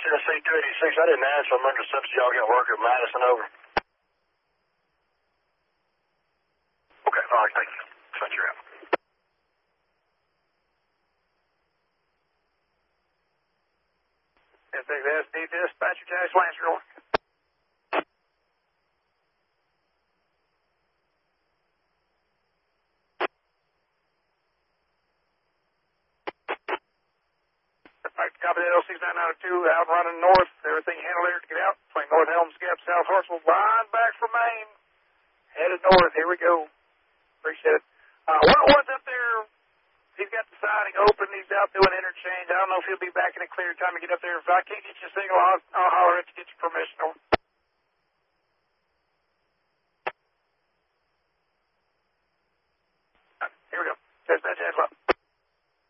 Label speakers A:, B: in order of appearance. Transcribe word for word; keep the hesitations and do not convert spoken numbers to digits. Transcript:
A: Tennessee two eighty-six, I didn't answer. I'm under assumption y'all got work at Madison, over. Okay, all right, thank you. Shut you out.
B: S S D dispatcher, Jazz Lancer, over. Copy that, L six nine nine two, out running north. Everything handled there to get out. Between North Helms Gap, South Hartsville, line back from Maine. Headed north. Here we go. Appreciate it. Uh, one oh one's up there. He's got the siding open. He's out doing interchange. I don't know if he'll be back in a clear time to get up there. If I can't get you a signal, I'll, I'll holler at you to get your permission. Over.